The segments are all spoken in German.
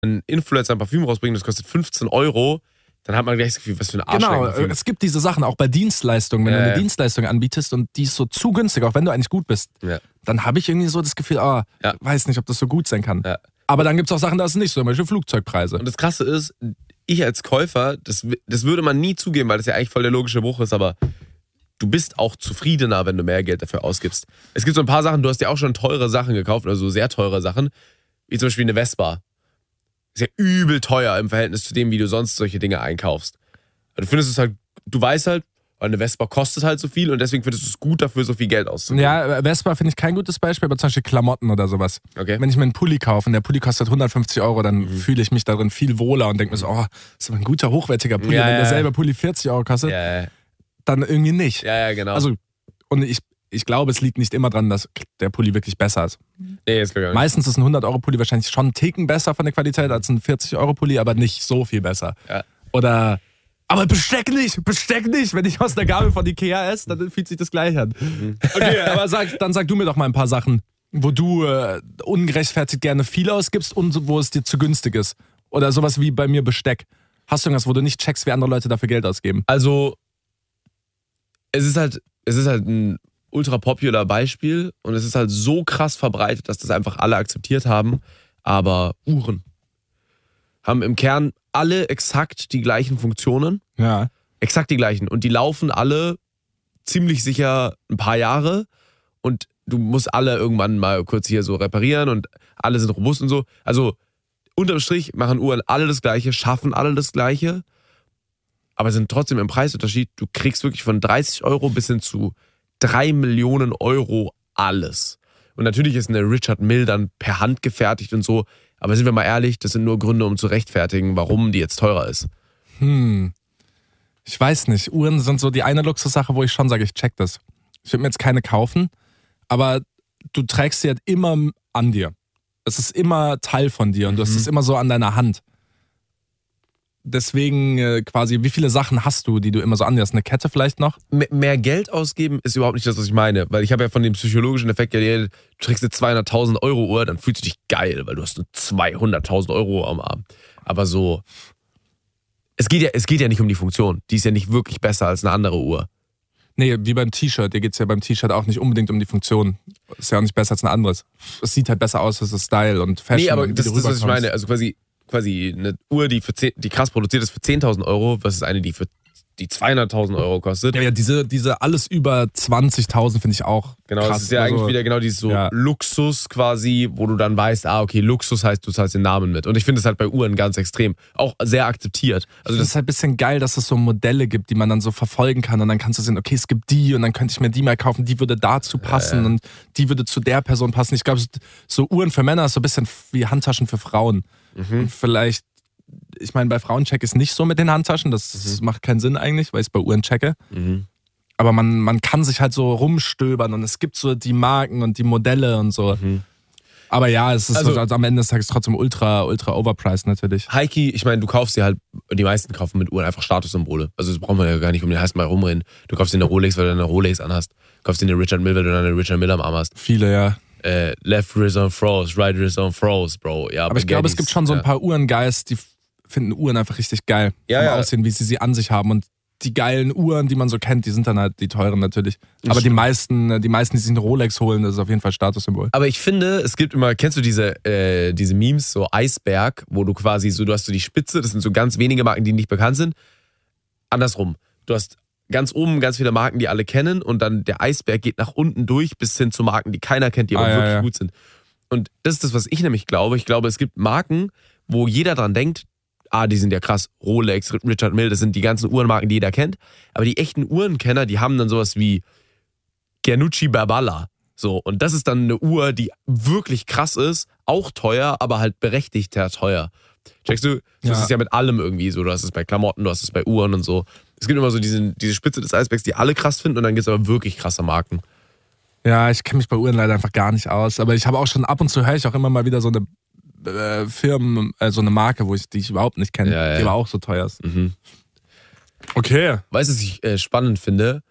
ein Influencer ein Parfüm rausbringt, das kostet 15 €, dann hat man gleich das Gefühl, was für eine Arschlecken. Genau, es gibt diese Sachen auch bei Dienstleistungen. Wenn du eine Dienstleistung anbietest und die ist so zu günstig, auch wenn du eigentlich gut bist, dann habe ich irgendwie so das Gefühl, weiß nicht, ob das so gut sein kann. Ja. Aber dann gibt es auch Sachen, da ist es nicht so, zum Beispiel Flugzeugpreise. Und das Krasse ist, ich als Käufer, das würde man nie zugeben, weil das ja eigentlich voll der logische Bruch ist, aber du bist auch zufriedener, wenn du mehr Geld dafür ausgibst. Es gibt so ein paar Sachen, du hast ja auch schon teure Sachen gekauft, also sehr teure Sachen, wie zum Beispiel eine Vespa. Ist ja übel teuer im Verhältnis zu dem, wie du sonst solche Dinge einkaufst. Du findest es halt, du weißt halt, eine Vespa kostet halt so viel und deswegen findest du es gut, dafür so viel Geld auszugeben. Ja, Vespa finde ich kein gutes Beispiel, aber zum Beispiel Klamotten oder sowas. Okay. Wenn ich mir einen Pulli kaufe und der Pulli kostet 150 €, dann fühle ich mich darin viel wohler und denke mir so, das ist aber ein guter, hochwertiger Pulli. Wenn derselbe Pulli 40 € kostet, dann irgendwie nicht. Ja, genau. Also, und ich glaube, es liegt nicht immer dran, dass der Pulli wirklich besser ist. Nee, ist klar. Meistens ist ein 100-€ Pulli wahrscheinlich schon einen Ticken besser von der Qualität als ein 40-€ Pulli, aber nicht so viel besser. Ja. Oder, aber Besteck nicht! Wenn ich aus der Gabel von Ikea esse, dann fühlt sich das gleich an. Okay, aber dann sag du mir doch mal ein paar Sachen, wo du ungerechtfertigt gerne viel ausgibst und wo es dir zu günstig ist. Oder sowas wie bei mir Besteck. Hast du irgendwas, wo du nicht checkst, wie andere Leute dafür Geld ausgeben? Also, es ist halt ein ultra popular Beispiel und es ist halt so krass verbreitet, dass das einfach alle akzeptiert haben. Aber Uhren haben im Kern alle exakt die gleichen Funktionen. Ja. Exakt die gleichen. Und die laufen alle ziemlich sicher ein paar Jahre und du musst alle irgendwann mal kurz hier so reparieren und alle sind robust und so. Also unterm Strich machen Uhren alle das Gleiche, schaffen alle das Gleiche, aber sind trotzdem im Preisunterschied. Du kriegst wirklich von 30 € bis hin zu 3 Millionen € alles. Und natürlich ist eine Richard Mille dann per Hand gefertigt und so, aber sind wir mal ehrlich, das sind nur Gründe, um zu rechtfertigen, warum die jetzt teurer ist. Ich weiß nicht. Uhren sind so die eine Luxussache, wo ich schon sage, ich check das. Ich würde mir jetzt keine kaufen, aber du trägst sie halt immer an dir. Es ist immer Teil von dir und du hast es immer so an deiner Hand. Deswegen quasi, wie viele Sachen hast du, die du immer so an dir hast? Eine Kette vielleicht noch? Mehr Geld ausgeben ist überhaupt nicht das, was ich meine. Weil ich habe ja von dem psychologischen Effekt geredet, du trägst eine 200.000 € Uhr, dann fühlst du dich geil, weil du hast nur 200.000 € am Arm. Aber so, es geht ja nicht um die Funktion. Die ist ja nicht wirklich besser als eine andere Uhr. Nee, wie beim T-Shirt. Dir geht es ja beim T-Shirt auch nicht unbedingt um die Funktion. Ist ja auch nicht besser als ein anderes. Es sieht halt besser aus, es ist Style und Fashion. Nee, aber das ist, was ich meine. Also quasi eine Uhr, die krass produziert ist für 10.000 €, versus eine, die 200.000 € kostet. Ja, diese alles über 20.000 finde ich auch genau, krass. Das ist ja eigentlich wieder genau dieses so Luxus quasi, wo du dann weißt, okay, Luxus heißt, du zahlst den Namen mit. Und ich finde es halt bei Uhren ganz extrem, auch sehr akzeptiert. Also das ist halt ein bisschen geil, dass es so Modelle gibt, die man dann so verfolgen kann und dann kannst du sehen, okay, es gibt die und dann könnte ich mir die mal kaufen, die würde dazu passen und die würde zu der Person passen. Ich glaube, so Uhren für Männer ist so ein bisschen wie Handtaschen für Frauen. Und vielleicht, ich meine, bei Frauen check ich es nicht so mit den Handtaschen, das macht keinen Sinn eigentlich, weil ich es bei Uhren checke. Aber man kann sich halt so rumstöbern und es gibt so die Marken und die Modelle und so. Aber ja, es ist also am Ende des Tages trotzdem ultra overpriced natürlich. Heiki, ich meine, du kaufst dir halt, die meisten kaufen mit Uhren einfach Statussymbole. Also das braucht man ja gar nicht um den heißen Mal rumreden. Du kaufst dir eine Rolex, weil du eine Rolex anhast. Du kaufst dir eine Richard Mille, weil du eine Richard Mille am Arm hast. Viele, ja. Left wrist on froze, right wrist on froze, Bro. Ja, aber ich glaube, es gibt schon so ein paar Uhrenguys, die finden Uhren einfach richtig geil. Vom Aussehen, wie sie an sich haben. Und die geilen Uhren, die man so kennt, die sind dann halt die teuren natürlich. Aber die meisten, die sich eine Rolex holen, das ist auf jeden Fall Statussymbol. Aber ich finde, es gibt immer, kennst du diese Memes, so Eisberg, wo du quasi so, du hast so die Spitze, das sind so ganz wenige Marken, die nicht bekannt sind. Andersrum, du hast ganz oben ganz viele Marken, die alle kennen und dann der Eisberg geht nach unten durch bis hin zu Marken, die keiner kennt, die aber wirklich gut sind. Und das ist das, was ich nämlich glaube. Ich glaube, es gibt Marken, wo jeder dran denkt, die sind ja krass, Rolex, Richard Mille, das sind die ganzen Uhrenmarken, die jeder kennt. Aber die echten Uhrenkenner, die haben dann sowas wie Giannucci Barballa. So, und das ist dann eine Uhr, die wirklich krass ist, auch teuer, aber halt berechtigt teuer. Checkst du? Das ist ja mit allem irgendwie so. Du hast es bei Klamotten, du hast es bei Uhren und so. Es gibt immer so diese Spitze des Eisbergs, die alle krass finden und dann gibt es aber wirklich krasse Marken. Ja, ich kenne mich bei Uhren leider einfach gar nicht aus. Aber ich habe auch schon ab und zu höre ich auch immer mal wieder so eine Firmen, so eine Marke, die ich überhaupt nicht kenne, die aber auch so teuer ist. Okay. Weißt du, was ich spannend finde?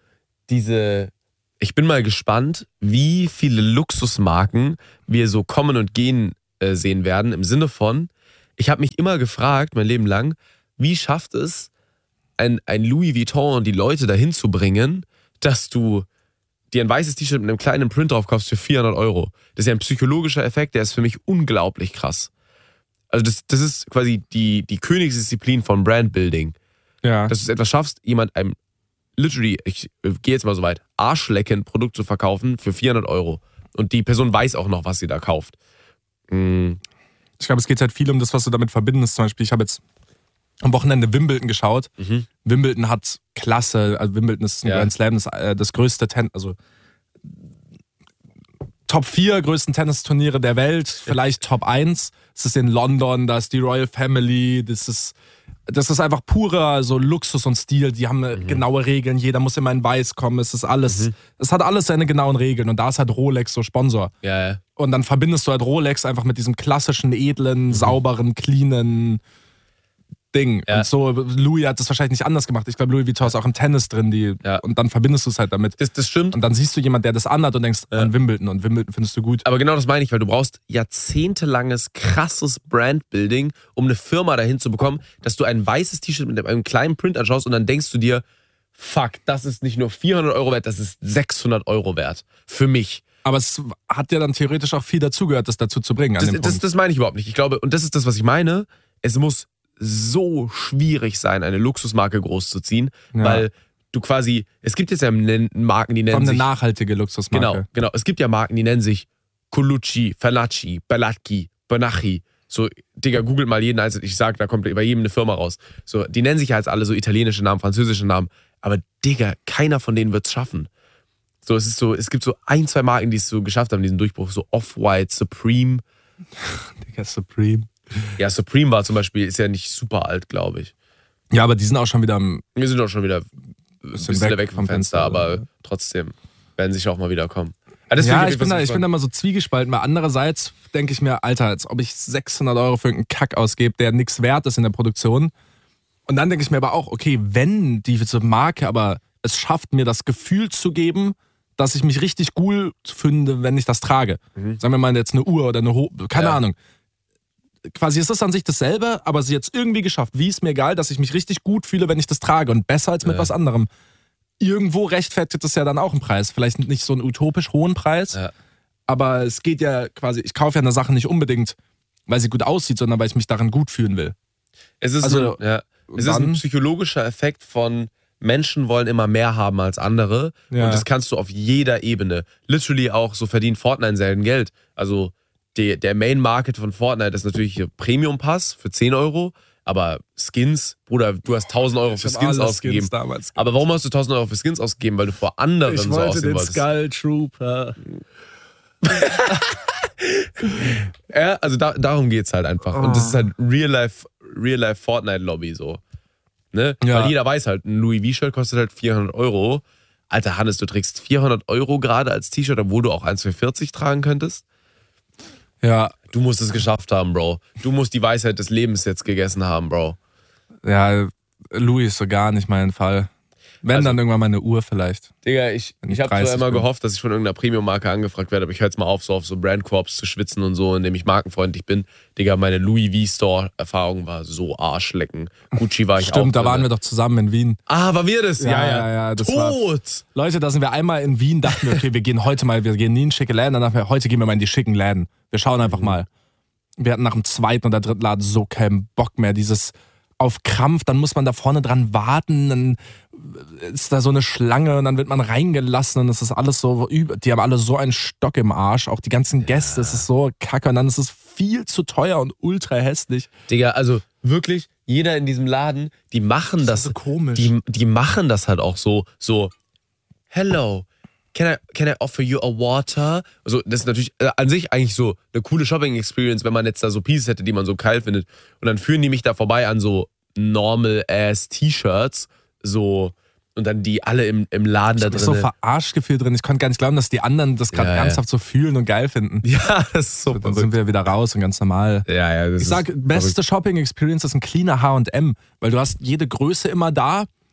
Ich bin mal gespannt, wie viele Luxusmarken wir so kommen und gehen sehen werden, im Sinne von, ich habe mich immer gefragt, mein Leben lang, wie schafft es ein Louis Vuitton die Leute dahin zu bringen, dass du dir ein weißes T-Shirt mit einem kleinen Print drauf kaufst für 400 Euro. Das ist ja ein psychologischer Effekt, der ist für mich unglaublich krass. Also das ist quasi die Königsdisziplin von Brandbuilding. Ja. Dass du es etwas schaffst, jemand einem literally, ich gehe jetzt mal so weit, Arschlecken Produkt zu verkaufen für 400 Euro. Und die Person weiß auch noch, was sie da kauft. Ich glaube, es geht halt viel um das, was du damit verbindest. Zum Beispiel, ich habe jetzt am Wochenende Wimbledon geschaut. Wimbledon hat Klasse, also Wimbledon ist ein Grand Slam, das größte also Top 4 größten Tennisturniere der Welt, vielleicht Top 1. Es ist in London, da ist die Royal Family, das ist einfach purer so Luxus und Stil. Die haben genaue Regeln, jeder muss immer in Weiß kommen. Es ist alles, es hat alles seine genauen Regeln und da ist halt Rolex so Sponsor. Ja. Und dann verbindest du halt Rolex einfach mit diesem klassischen, edlen, sauberen, cleanen Ding. Ja. Und so, Louis hat das wahrscheinlich nicht anders gemacht. Ich glaube, Louis Vuitton ist auch im Tennis drin. Und dann verbindest du es halt damit. Das stimmt. Und dann siehst du jemanden, der das anhat und denkst an Wimbledon. Und Wimbledon findest du gut. Aber genau das meine ich, weil du brauchst jahrzehntelanges, krasses Brandbuilding, um eine Firma dahin zu bekommen, dass du ein weißes T-Shirt mit einem kleinen Print anschaust und dann denkst du dir, fuck, das ist nicht nur 400 Euro wert, das ist 600 Euro wert. Für mich. Aber es hat ja dann theoretisch auch viel dazugehört, das dazu zu bringen. Das meine ich überhaupt nicht. Ich glaube, und das ist das, was ich meine, es muss so schwierig sein, eine Luxusmarke großzuziehen, weil du quasi, es gibt jetzt ja Marken, die nennen sich... eine nachhaltige Luxusmarke. Genau. Es gibt ja Marken, die nennen sich Colucci, Fernacci, Belacchi, Bonacci. So, Digga, googelt mal jeden einzelnen, ich sag, da kommt bei jedem eine Firma raus. So, die nennen sich ja jetzt alle so italienische Namen, französische Namen, aber Digga, keiner von denen wird's schaffen. So, es gibt so 1, 2 Marken, die es so geschafft haben, diesen Durchbruch, so Off-White, Supreme. Digga, Supreme. Ja, Supreme war zum Beispiel, ist ja nicht super alt, glaube ich. Ja, aber die sind auch schon wieder Wir sind auch schon wieder ein bisschen weg vom Fenster, aber trotzdem werden sicher auch mal wieder kommen. Ja, ich bin da mal so zwiegespalten, weil andererseits denke ich mir, Alter, als ob ich 600 Euro für irgendeinen Kack ausgebe, der nichts wert ist in der Produktion. Und dann denke ich mir aber auch, okay, wenn diese Marke aber es schafft, mir das Gefühl zu geben, dass ich mich richtig gut finde, wenn ich das trage. Sagen wir mal jetzt eine Uhr oder eine keine Ahnung. Quasi ist das an sich dasselbe, aber sie jetzt irgendwie geschafft. Wie ist mir egal, dass ich mich richtig gut fühle, wenn ich das trage und besser als mit was anderem. Irgendwo rechtfertigt das ja dann auch einen Preis. Vielleicht nicht so einen utopisch hohen Preis, aber es geht ja quasi, ich kaufe ja eine Sache nicht unbedingt, weil sie gut aussieht, sondern weil ich mich darin gut fühlen will. Es ist ein psychologischer Effekt von Menschen wollen immer mehr haben als andere und das kannst du auf jeder Ebene. Literally auch, so verdient Fortnite selten Geld. Also der Main Market von Fortnite ist natürlich Premium Pass für 10 Euro, aber Skins, Bruder, du hast 1000 Euro für Skins ausgegeben. Aber warum hast du 1000 Euro für Skins ausgegeben? Weil du vor anderen so aussehen wolltest. Ich wollte den Skull Trooper. Ja, also darum geht's halt einfach. Und das ist halt Real-Life Fortnite-Lobby so. Ne? Ja. Weil jeder weiß halt, ein Louis V-Shirt kostet halt 400 Euro. Alter Hannes, du trägst 400 Euro gerade als T-Shirt, obwohl du auch eins für 40 tragen könntest. Ja. Du musst es geschafft haben, Bro. Du musst die Weisheit des Lebens jetzt gegessen haben, Bro. Ja, Louis ist so gar nicht mein Fall. Wenn, dann irgendwann mal eine Uhr vielleicht. Digga, ich habe zwar immer gehofft, dass ich von irgendeiner Premium-Marke angefragt werde, aber ich höre jetzt mal auf, so auf so Brandcorps zu schwitzen und so, indem ich markenfreundlich bin. Digga, meine Louis V-Store-Erfahrung war so Arschlecken. Gucci war ich auch. Stimmt, da waren wir doch zusammen in Wien. Ah, war wir das? Ja, das tot! Leute, da sind wir einmal in Wien, dachten wir, okay, wir gehen nie in schicke Läden, dann dachten wir, heute gehen wir mal in die schicken Läden. Wir schauen einfach mal. Wir hatten nach dem 2. oder 3. Laden so keinen Bock mehr, dieses auf Krampf, dann muss man da vorne dran warten, dann ist da so eine Schlange und dann wird man reingelassen und es ist alles so, die haben alle so einen Stock im Arsch, auch die ganzen Gäste, es ist so kacke und dann ist es viel zu teuer und ultra hässlich. Digga, also wirklich, jeder in diesem Laden, die machen das so komisch. Die machen das halt auch so, hello, can I offer you a water? Also das ist natürlich an sich eigentlich so eine coole Shopping-Experience, wenn man jetzt da so Pieces hätte, die man so geil findet. Und dann führen die mich da vorbei an so Normal-Ass-T-Shirts, so, und dann die alle im Laden da drin. Ich bin so verarscht gefühlt drin. Ich konnte gar nicht glauben, dass die anderen das gerade ernsthaft so fühlen und geil finden. Ja, das ist so. Dann sind wir wieder raus und ganz normal. Ja, ich sag, beste Shopping-Experience ist ein cleaner H&M, weil du hast jede Größe immer da.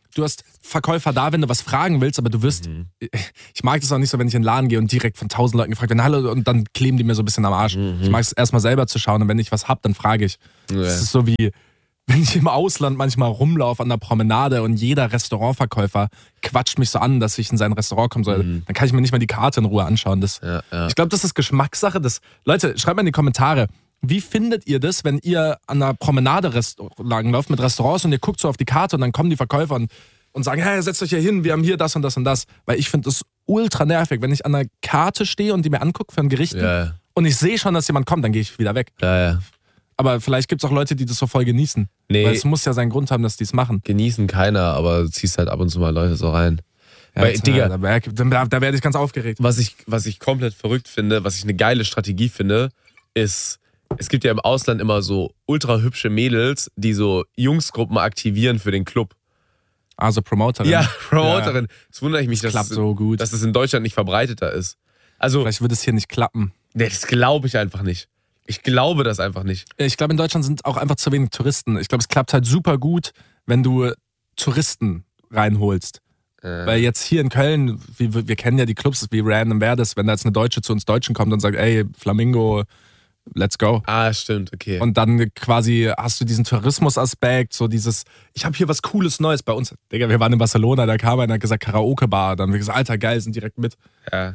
du hast Verkäufer da, wenn du was fragen willst, aber du wirst, ich mag das auch nicht so, wenn ich in den Laden gehe und direkt von 1000 Leuten gefragt werde, hallo, und dann kleben die mir so ein bisschen am Arsch. Ich mag es erstmal selber zu schauen und wenn ich was hab, dann frage ich. Das ist so wie, wenn ich im Ausland manchmal rumlaufe an der Promenade und jeder Restaurantverkäufer quatscht mich so an, dass ich in sein Restaurant kommen soll, dann kann ich mir nicht mal die Karte in Ruhe anschauen. Ich glaube, das ist Geschmackssache. Leute, schreibt mal in die Kommentare, wie findet ihr das, wenn ihr an einer Promenade lang lauft mit Restaurants und ihr guckt so auf die Karte und dann kommen die Verkäufer und sagen, hey, setzt euch hier hin, wir haben hier das und das und das. Weil ich finde das ultra nervig, wenn ich an einer Karte stehe und die mir angucke für ein Gericht und ich sehe schon, dass jemand kommt, dann gehe ich wieder weg. Aber vielleicht gibt es auch Leute, die das so voll genießen. Nee. Weil es muss ja seinen Grund haben, dass die es machen. Genießen keiner, aber du ziehst halt ab und zu mal Leute so rein. Ja, weil, Digga, da werde ich ganz aufgeregt. Was ich komplett verrückt finde, was ich eine geile Strategie finde, ist, es gibt ja im Ausland immer so ultra hübsche Mädels, die so Jungsgruppen aktivieren für den Club. Also Promoterin. Ja, Promoterin. Das wundere ich mich, dass es in Deutschland nicht verbreiteter ist. Also, vielleicht wird es hier nicht klappen. Nee, das glaube ich einfach nicht. Ich glaube das einfach nicht. Ich glaube, in Deutschland sind auch einfach zu wenig Touristen. Ich glaube, es klappt halt super gut, wenn du Touristen reinholst. Weil jetzt hier in Köln, wir kennen ja die Clubs, wie random wäre das, wenn da jetzt eine Deutsche zu uns Deutschen kommt und sagt, ey, Flamingo, let's go. Ah, stimmt, okay. Und dann quasi hast du diesen Tourismusaspekt, so dieses, ich habe hier was Cooles Neues bei uns. Digga, wir waren in Barcelona, da kam einer und hat gesagt, Karaoke-Bar. Dann haben wir gesagt, Alter, geil, sind direkt mit. Ja.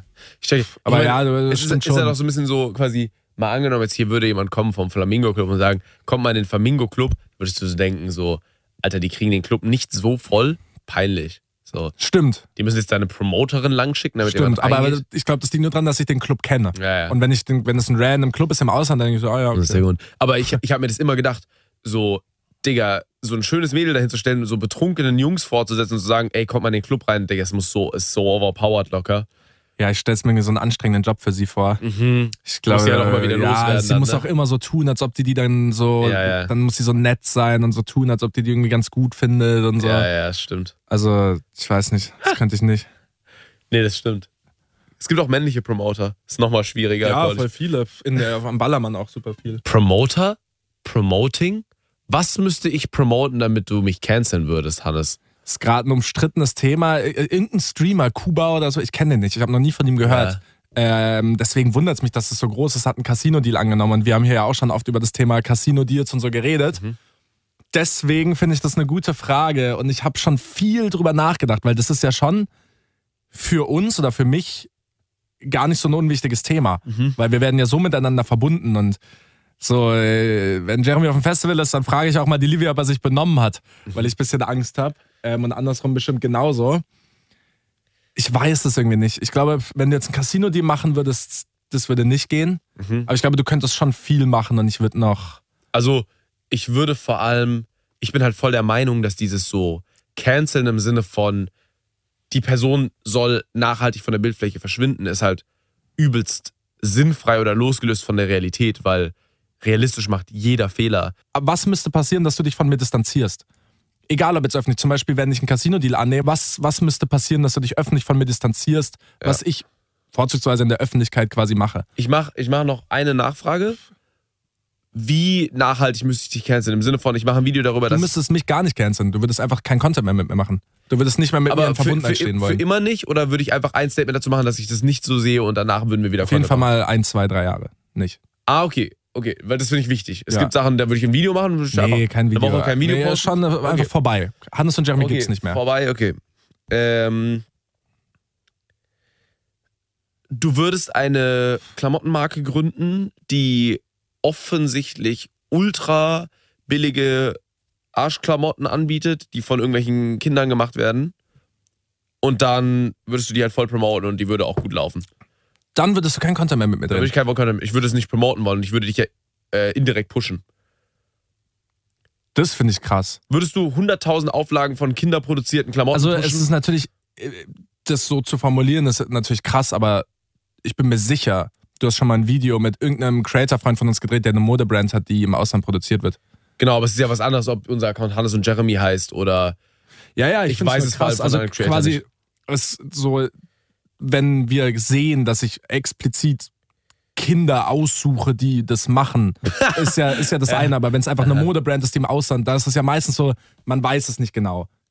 Es ist ja doch so ein bisschen so quasi, mal angenommen, jetzt hier würde jemand kommen vom Flamingo-Club und sagen, komm mal in den Flamingo-Club, würdest du so denken, so, Alter, die kriegen den Club nicht so voll, peinlich. So. Stimmt. Die müssen jetzt da eine Promoterin langschicken, damit jemand reingeht. Aber ich glaube, das liegt nur daran, dass ich den Club kenne. Ja. Und wenn es ein random Club ist im Ausland, dann denke ich so, ja, okay. Das ist sehr gut. Aber ich habe mir das immer gedacht, so, Digga, so ein schönes Mädel dahin zu stellen, so betrunkenen Jungs vorzusetzen und zu sagen, ey, kommt mal in den Club rein, Digga, es ist so overpowered locker. Ja, ich stelle es mir so einen anstrengenden Job für sie vor. Ich glaube, muss ja auch mal wieder loswerden. Sie muss auch immer so tun, als ob die dann so, dann muss sie so nett sein und so tun, als ob die irgendwie ganz gut findet und so. Ja, das stimmt. Also, ich weiß nicht, das könnte ich nicht. Nee, das stimmt. Es gibt auch männliche Promoter. Ist nochmal schwieriger. Ja, voll viele. Am Ballermann auch super viel. Promoter? Promoting? Was müsste ich promoten, damit du mich canceln würdest, Hannes? Das ist gerade ein umstrittenes Thema. Irgendein Streamer, Kuba oder so, ich kenne den nicht. Ich habe noch nie von ihm gehört. Ja. Deswegen wundert es mich, dass es so groß ist. Hat einen Casino-Deal angenommen. Und wir haben hier ja auch schon oft über das Thema Casino-Deals und so geredet. Deswegen finde ich das eine gute Frage. Und ich habe schon viel drüber nachgedacht, weil das ist ja schon für uns oder für mich gar nicht so ein unwichtiges Thema. Weil wir werden ja so miteinander verbunden. Und so, wenn Jeremy auf dem Festival ist, dann frage ich auch mal die Livia, ob er sich benommen hat. Weil ich ein bisschen Angst habe. Und andersrum bestimmt genauso. Ich weiß es irgendwie nicht. Ich glaube, wenn du jetzt ein Casino-Deal machen würdest, das würde nicht gehen. Aber ich glaube, du könntest schon viel machen und ich würde noch... Also, ich würde vor allem... Ich bin halt voll der Meinung, dass dieses so Canceln im Sinne von die Person soll nachhaltig von der Bildfläche verschwinden, ist halt übelst sinnfrei oder losgelöst von der Realität, weil realistisch macht jeder Fehler. Aber was müsste passieren, dass du dich von mir distanzierst? Egal ob jetzt öffentlich, zum Beispiel, wenn ich einen Casino-Deal annehme, was müsste passieren, dass du dich öffentlich von mir distanzierst, was ich vorzugsweise in der Öffentlichkeit quasi mache? Ich mach noch eine Nachfrage. Wie nachhaltig müsste ich dich canceln? Im Sinne von, ich mache ein Video darüber, dass... Du müsstest mich gar nicht canceln. Du würdest einfach keinen Content mehr mit mir machen. Du würdest nicht mehr mit mir in Verbundenheit stehen wollen. Für immer nicht? Oder würde ich einfach ein Statement dazu machen, dass ich das nicht so sehe und danach würden wir wieder... Auf jeden Fall mal 1, 2, 3 Jahre. Nicht. Ah, okay. Okay, weil das finde ich wichtig. Es gibt Sachen, da würde ich ein Video machen. Nee, kein Video. Da brauchen wir kein Video. Nee, schon einfach vorbei. Hannes und Jeremy gibt's nicht mehr. Vorbei, okay. Du würdest eine Klamottenmarke gründen, die offensichtlich ultra billige Arschklamotten anbietet, die von irgendwelchen Kindern gemacht werden. Und dann würdest du die halt voll promoten und die würde auch gut laufen. Dann würdest du kein Content mehr mit mir drehen. Ich würde es nicht promoten wollen. Ich würde dich ja indirekt pushen. Das finde ich krass. Würdest du 100.000 Auflagen von kinderproduzierten Klamotten pushen? Es ist natürlich, das so zu formulieren, ist natürlich krass, aber ich bin mir sicher, du hast schon mal ein Video mit irgendeinem Creator-Freund von uns gedreht, der eine Modebrand hat, die im Ausland produziert wird. Genau, aber es ist ja was anderes, ob unser Account Hannes und Jeremy heißt oder... Ja, ich weiß es krass. Also quasi ist so... Wenn wir sehen, dass ich explizit Kinder aussuche, die das machen, ist ja das eine. Aber wenn es einfach eine Modebrand ist, die im Ausland, da ist es ja meistens so, man weiß es nicht genau.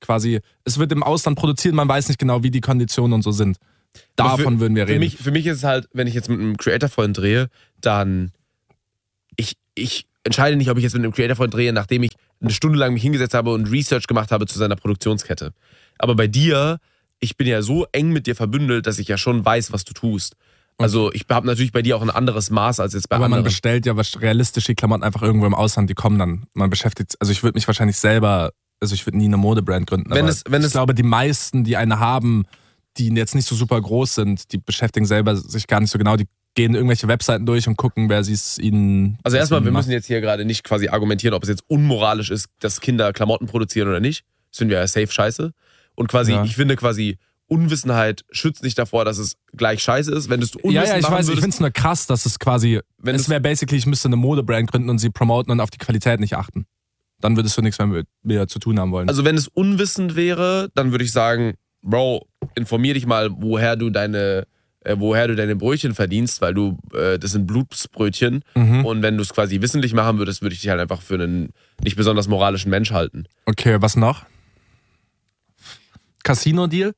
quasi, es wird im Ausland produziert, man weiß nicht genau, wie die Konditionen und so sind. Davon würden wir reden. Für mich ist es halt, wenn ich jetzt mit einem Creator-Freund drehe, dann ich entscheide nicht, ob ich jetzt mit einem Creator-Freund drehe, nachdem ich eine Stunde lang mich hingesetzt habe und Research gemacht habe zu seiner Produktionskette. Aber bei dir, ich bin ja so eng mit dir verbündelt, dass ich ja schon weiß, was du tust. Also ich habe natürlich bei dir auch ein anderes Maß als jetzt bei anderen. Aber man bestellt ja realistisch die Klamotten einfach irgendwo im Ausland, die kommen dann. Man beschäftigt, also ich würde mich wahrscheinlich selber, also ich würde nie eine Modebrand gründen, aber ich glaube, die meisten, die eine haben, die jetzt nicht so super groß sind, die beschäftigen selber sich gar nicht so genau, die gehen irgendwelche Webseiten durch und gucken, wer sie es ihnen... Also erstmal, wir müssen jetzt hier gerade nicht quasi argumentieren, ob es jetzt unmoralisch ist, dass Kinder Klamotten produzieren oder nicht. Das finden wir ja safe scheiße. Und quasi, ich finde quasi, Unwissenheit schützt nicht davor, dass es gleich scheiße ist. Wenn du es unwissend ich weiß, ich finde es nur krass, dass es quasi, es wäre basically, ich müsste eine Modebrand gründen und sie promoten und auf die Qualität nicht achten. Dann würdest du nichts mehr mit mir zu tun haben wollen. Also wenn es unwissend wäre, dann würde ich sagen, Bro, informier dich mal, woher du deine Brötchen verdienst, weil das sind Blutsbrötchen. Und wenn du es quasi wissentlich machen würdest, würde ich dich halt einfach für einen nicht besonders moralischen Mensch halten. Okay, was noch? Casino-Deal?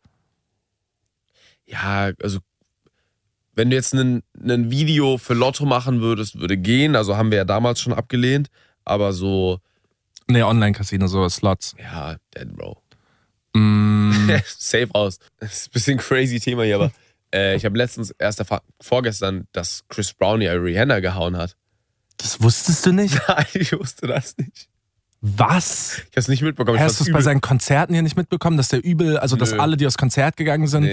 Ja, also wenn du jetzt ein Video für Lotto machen würdest, würde gehen. Also haben wir ja damals schon abgelehnt. Aber so... Nee, Online-Casino, so Slots. Ja, dead, Bro. Safe raus. Das ist ein bisschen crazy Thema hier, aber ich habe letztens vorgestern, dass Chris Brown ja Rihanna gehauen hat. Das wusstest du nicht? Nein, ich wusste das nicht. Was? Ich hab's nicht mitbekommen. Hast du es bei seinen Konzerten hier nicht mitbekommen, dass der übel, also dass alle, die aufs Konzert gegangen sind,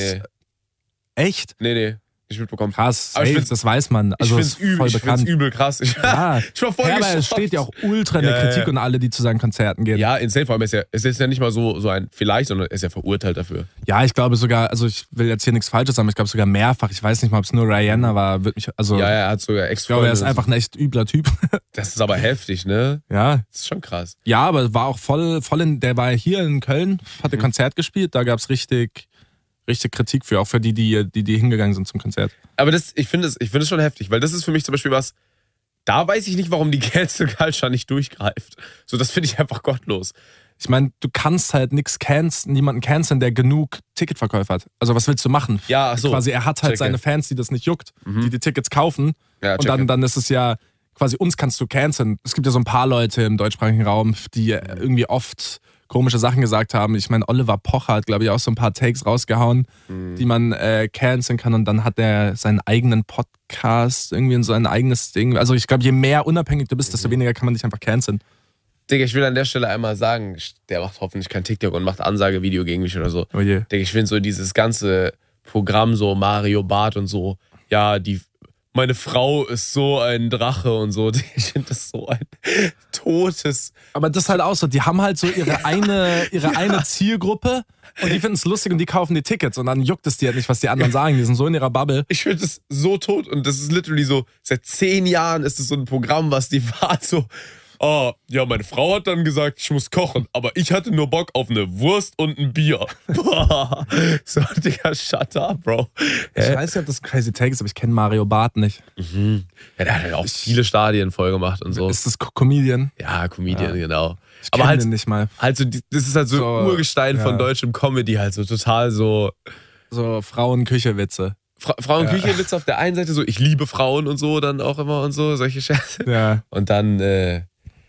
echt? Nee. Nicht mitbekommen. Krass, safe, das weiß man. Also ich find's übel krass. Ich war voll aber es steht ja auch ultra in der Kritik und alle, die zu seinen Konzerten gehen. Ja, insane, vor allem es ist ja nicht mal so ein vielleicht, sondern er ist ja verurteilt dafür. Ja, ich glaube sogar, also ich will jetzt hier nichts Falsches sagen, ich glaube sogar mehrfach. Ich weiß nicht mal, ob es nur Rihanna war. Ja, er hat sogar Ich glaube, er ist einfach ein echt übler Typ. Das ist aber heftig, ne? Ja. Das ist schon krass. Ja, aber war auch voll der war hier in Köln, hat ein Konzert gespielt, da gab es richtig Kritik für, auch für die hingegangen sind zum Konzert. Aber ich finde es schon heftig, weil das ist für mich zum Beispiel was, da weiß ich nicht, warum die Cancel Culture nicht durchgreift. So, das finde ich einfach gottlos. Ich meine, du kannst halt niemanden canceln, der genug Ticketverkäufe hat. Also was willst du machen? Ja, ach so. Quasi, er hat halt seine Fans, die das nicht juckt, die Tickets kaufen. Ja, und dann ist es ja, quasi uns kannst du canceln. Es gibt ja so ein paar Leute im deutschsprachigen Raum, die irgendwie oft komische Sachen gesagt haben. Ich meine, Oliver Pocher hat, glaube ich, auch so ein paar Takes rausgehauen, die man canceln kann. Und dann hat er seinen eigenen Podcast, irgendwie in so ein eigenes Ding. Also ich glaube, je mehr unabhängig du bist, desto weniger kann man dich einfach canceln. Digga, ich will an der Stelle einmal sagen, der macht hoffentlich kein TikTok und macht Ansagevideo gegen mich oder so. Oh je. Digga, ich finde so dieses ganze Programm, so Mario Barth und so, ja, meine Frau ist so ein Drache und so. Ich finde das so ein totes... Aber das ist halt auch so, die haben halt so ihre eine Zielgruppe und die finden es lustig und die kaufen die Tickets und dann juckt es die halt nicht, was die anderen sagen. Die sind so in ihrer Bubble. Ich finde das so tot und das ist literally so, seit 10 Jahren ist es so ein Programm, was die war so... Oh, ja, meine Frau hat dann gesagt, ich muss kochen, aber ich hatte nur Bock auf eine Wurst und ein Bier. Boah. So, Digga, shut up, Bro. Ich weiß nicht, ob das Crazy Take ist, aber ich kenne Mario Barth nicht. Mhm. Ja, der hat halt auch viele Stadien voll gemacht und so. Ist das Comedian? Ja, Comedian, genau. Ich kenne den nicht mal. Das ist halt so ein Urgestein von deutschem Comedy, halt so total so... So Frauen-Küche-Witze. Frauen-Küche-Witze auf der einen Seite, so ich liebe Frauen und so dann auch immer und so, solche Scherze. Ja. Und dann...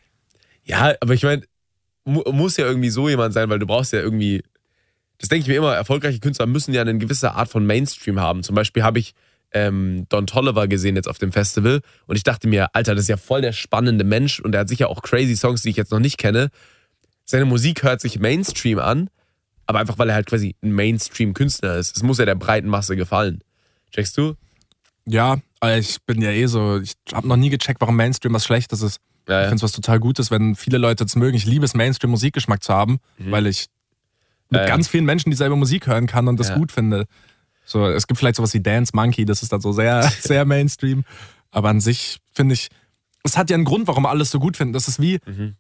Ja, aber ich meine, muss ja irgendwie so jemand sein, weil du brauchst ja irgendwie, das denke ich mir immer, erfolgreiche Künstler müssen ja eine gewisse Art von Mainstream haben. Zum Beispiel habe ich Don Toliver gesehen jetzt auf dem Festival und ich dachte mir, Alter, das ist ja voll der spannende Mensch und er hat sicher auch crazy Songs, die ich jetzt noch nicht kenne. Seine Musik hört sich Mainstream an, aber einfach, weil er halt quasi ein Mainstream-Künstler ist. Es muss ja der breiten Masse gefallen. Checkst du? Ja, ich bin ja ich habe noch nie gecheckt, warum Mainstream was Schlechtes ist. Ja. Ich finde es was total Gutes, wenn viele Leute es mögen. Ich liebe es, Mainstream-Musikgeschmack zu haben, weil ich mit ganz vielen Menschen dieselbe Musik hören kann und das gut finde. So, es gibt vielleicht sowas wie Dance Monkey, das ist dann so sehr, sehr Mainstream. Aber an sich finde ich, es hat ja einen Grund, warum alles so gut finden. Das ist wie,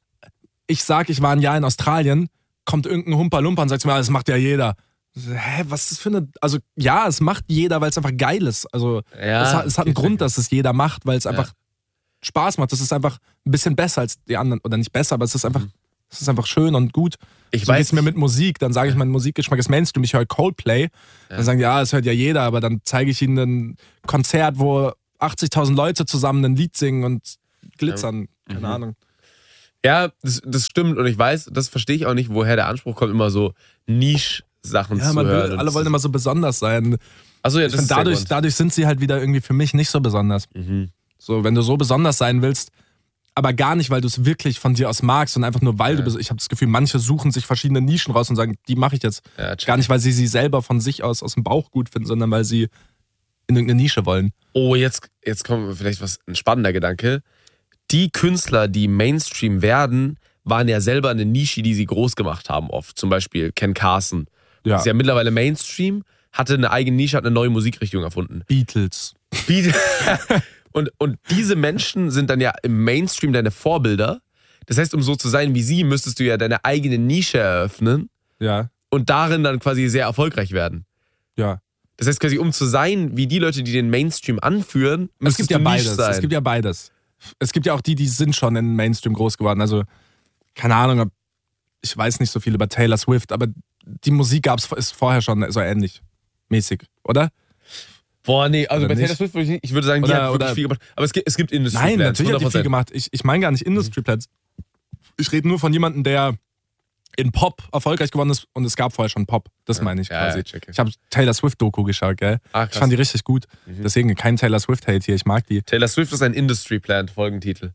ich sag, ich war ein Jahr in Australien, kommt irgendein Humpa-Lumpa und sagt mir, das macht ja jeder. Hä, was ist das für eine... Also ja, es macht jeder, weil es einfach geil ist. Also es hat einen Grund, dass es jeder macht, weil es einfach Spaß macht. Das ist einfach ein bisschen besser als die anderen. Oder nicht besser, aber es ist einfach Es ist einfach schön und gut. Ich So weiß geht's mir mit Musik. Dann sage ich, mein Musikgeschmack ist Mainstream. Ich höre Coldplay. Dann sagen die, ja, das hört ja jeder. Aber dann zeige ich ihnen ein Konzert, wo 80.000 Leute zusammen ein Lied singen und glitzern. Keine Ahnung. Ja, das stimmt. Und ich weiß, das verstehe ich auch nicht, woher der Anspruch kommt, immer so Niche-Sachen Ja, zu man hören. will, alle wollen immer so besonders sein. Achso, ja, Ich das finde, ist der Grund. dadurch sind sie halt wieder irgendwie für mich nicht so besonders. So, wenn du so besonders sein willst, aber gar nicht, weil du es wirklich von dir aus magst, sondern einfach nur, weil du, ich habe das Gefühl, manche suchen sich verschiedene Nischen raus und sagen, die mache ich jetzt. Ja, check. Gar nicht, weil sie selber von sich aus dem Bauch gut finden, sondern weil sie in irgendeine Nische wollen. Oh, jetzt kommt vielleicht ein spannender Gedanke. Die Künstler, die Mainstream werden, waren ja selber eine Nische, die sie groß gemacht haben oft. Zum Beispiel Ken Carson. Ja. Ist ja mittlerweile Mainstream, hatte eine eigene Nische, hat eine neue Musikrichtung erfunden. Beatles. Und diese Menschen sind dann ja im Mainstream deine Vorbilder. Das heißt, um so zu sein wie sie, müsstest du ja deine eigene Nische eröffnen Ja, und darin dann quasi sehr erfolgreich werden. ja. Das heißt quasi, um zu sein wie die Leute, die den Mainstream anführen, Es müsstest gibt ja du Nische beides. sein. Es gibt ja beides. Es gibt ja auch die sind schon in Mainstream groß geworden. Also, keine Ahnung, ich weiß nicht so viel über Taylor Swift, aber die Musik ist vorher schon so ähnlich mäßig, oder? Boah, nee, also Oder bei Taylor nicht? Swift würde ich nicht, ich würde sagen, die Oder- hat wirklich oder- viel gemacht. Aber es gibt Industry Nein, Plans, natürlich hat die 100%. viel gemacht. Ich meine gar nicht Industry Plans. Ich rede nur von jemandem, der in Pop erfolgreich geworden ist und es gab vorher schon Pop. Das meine ich Ja, quasi. ja, check. Ich habe Taylor Swift-Doku geschaut, gell? Ah, Ich krass. fand die richtig gut. Deswegen kein Taylor Swift-Hate hier, ich mag die. Taylor Swift ist ein Industry Plan, Folgentitel.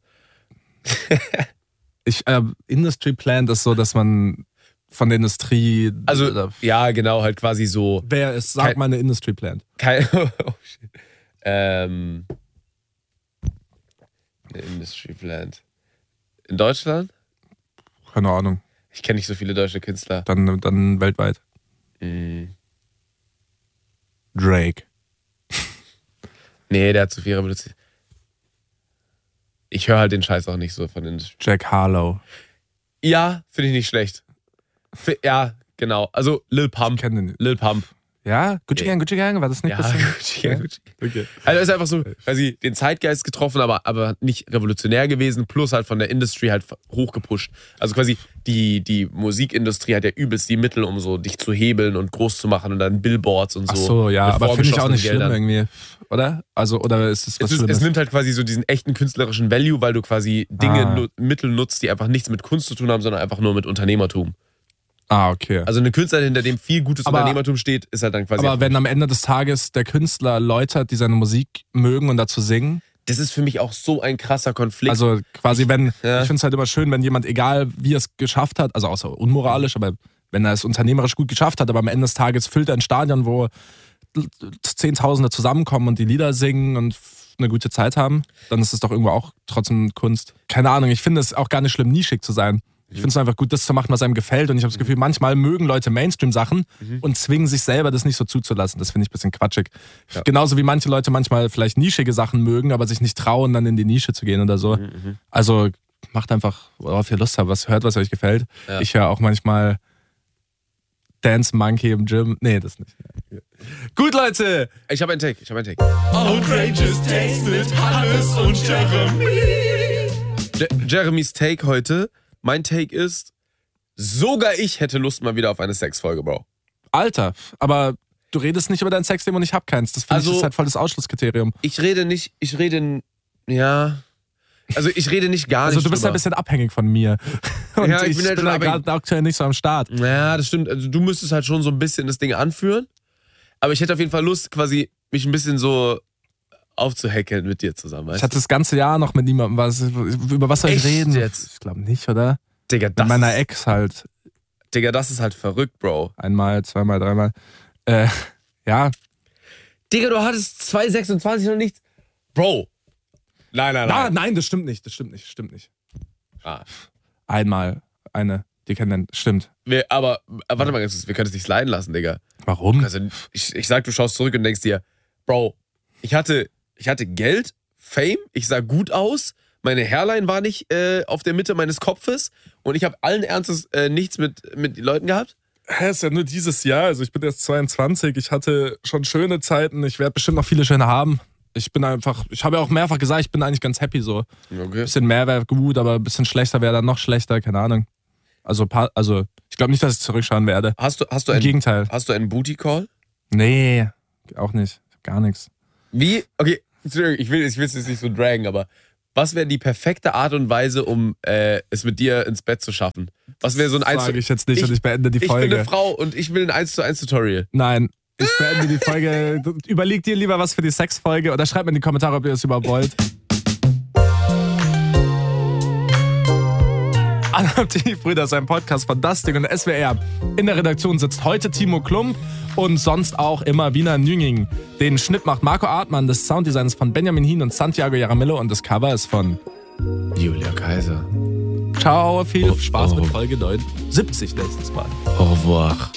Industry Plan ist so, dass man von der Industrie... Also, ja, genau, halt quasi so. wer ist, sag kein- mal eine Industry Plan. Kein. Oh, shit. Eine Industry Plan. In Deutschland? Keine Ahnung. Ich kenne nicht so viele deutsche Künstler. Dann weltweit. Drake. Nee, der hat zu viel reproduziert. Ich höre halt den Scheiß auch nicht so von Industry. Jack Harlow. Ja, finde ich nicht schlecht. Ja, genau. Also Lil Pump. Ich kenne den. Lil Pump. Ja? Gucci Gang, war das nicht Ja, bisschen... Gucci Gang, Gucci Gang. Okay. Also er ist einfach so, quasi den Zeitgeist getroffen, aber nicht revolutionär gewesen, plus halt von der Industry halt hochgepusht. Also quasi die Musikindustrie hat ja übelst die Mittel, um so dich zu hebeln und groß zu machen und dann Billboards und so. Ach so, ja, mit aber finde ich auch nicht vorgeschossenen schlimm Geldern. irgendwie, oder? Also, oder ist es was Schlimmes? Es nimmt halt quasi so diesen echten künstlerischen Value, weil du quasi Dinge, Ah. Mittel nutzt, die einfach nichts mit Kunst zu tun haben, sondern einfach nur mit Unternehmertum. Ah, okay. Also eine Künstler, hinter dem viel gutes Aber- Unternehmertum steht, ist halt dann quasi... Aber wenn am Ende des Tages der Künstler Leute hat, die seine Musik mögen und dazu singen, das ist für mich auch so ein krasser Konflikt. also quasi wenn, Ja. ich finde es halt immer schön, wenn jemand, egal wie er es geschafft hat, also außer unmoralisch, aber wenn er es unternehmerisch gut geschafft hat, aber am Ende des Tages füllt er ein Stadion, wo Zehntausende zusammenkommen und die Lieder singen und eine gute Zeit haben, dann ist es doch irgendwo auch trotzdem Kunst. Keine Ahnung, ich finde es auch gar nicht schlimm, nischig zu sein. Ich finde es einfach gut, das zu machen, was einem gefällt. Und ich habe das Gefühl, manchmal mögen Leute Mainstream-Sachen und zwingen sich selber, das nicht so zuzulassen. Das finde ich ein bisschen quatschig. Ja. Genauso wie manche Leute manchmal vielleicht nischige Sachen mögen, aber sich nicht trauen, dann in die Nische zu gehen oder so. Also macht einfach, worauf ihr Lust habt, was euch gefällt. Ja. Ich höre auch manchmal Dance Monkey im Gym. Nee, das nicht. Gut, Leute! Ich habe einen Take. Outrageous Takes mit Hannes und Jeremy. Jeremys Take heute. Mein Take ist, sogar ich hätte Lust mal wieder auf eine Sexfolge, Bro. Alter, aber du redest nicht über dein Sexleben und ich hab keins. Das finde ich Also- ist halt voll das Ausschlusskriterium. Ich rede nicht gar Also nicht du bist ja drüber. ein bisschen abhängig von mir. Und Ja, ich ich bin halt bin schon da abhängig. gerade aktuell nicht so am Start. Ja, das stimmt. Also du müsstest halt schon so ein bisschen das Ding anführen. Aber ich hätte auf jeden Fall Lust, quasi mich ein bisschen so aufzuhäkeln mit dir zusammen. Ich Weißt hatte das ganze Jahr noch mit niemandem über was soll ich Echt reden? jetzt? Ich glaube nicht, oder? du? Digga, Mit meiner Ex halt. Digga, das ist halt verrückt, Bro. Einmal, zweimal, dreimal. Ja, Digga, du hattest 2,26 noch nichts. Bro. Nein. nein, das stimmt nicht. Ah. Einmal, eine, die kennen, stimmt. Aber warte mal, wir können es nicht sliden lassen, Digga. Warum? Also ich sag, du schaust zurück und denkst dir, Bro, ich hatte Geld, Fame, ich sah gut aus, meine Hairline war nicht auf der Mitte meines Kopfes und ich habe allen Ernstes nichts mit Leuten gehabt. Hä, ist ja nur dieses Jahr. Also ich bin erst 22, ich hatte schon schöne Zeiten, ich werde bestimmt noch viele schöne haben. Ich habe ja auch mehrfach gesagt, ich bin eigentlich ganz happy so. Ein Okay. bisschen mehr wäre gut, aber ein bisschen schlechter wäre dann noch schlechter, keine Ahnung. Also ich glaube nicht, dass ich zurückschauen werde. Hast du Im einen, Gegenteil. Hast du einen Booty Call? Nee, auch nicht. Gar nichts. Wie? Okay, Entschuldigung, ich will es jetzt nicht so dragen, aber was wäre die perfekte Art und Weise, um es mit dir ins Bett zu schaffen? Was wäre so ein Das sage ich jetzt nicht und ich beende die Folge. Ich bin eine Frau und ich will ein 1:1 Tutorial. Nein, ich beende die Folge. Überleg dir lieber was für die Sexfolge oder schreib mir in die Kommentare, ob ihr das überhaupt wollt. Adoptivbrüder ist ein Podcast von Dustin und SWR. In der Redaktion sitzt heute Timo Klump und sonst auch immer Wiener Nünging. Den Schnitt macht Marco Artmann, das Sounddesign ist von Benjamin Hien und Santiago Jaramillo und das Cover ist von Julia Kaiser. Ciao, viel Spaß mit Folge 70 letztes Mal. Au revoir.